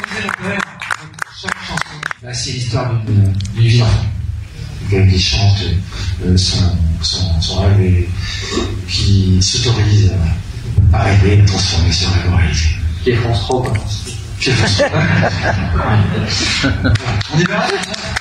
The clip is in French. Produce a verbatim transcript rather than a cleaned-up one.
improviser le poème. Chaque chanson, bah, c'est l'histoire d'une vie d'enfant. Qui chante euh, son, son, son rêve et qui s'autorise à rêver, à transformer ce rêve en réalité. Qui est France trois, quoi. Qui est France trois. On est bien.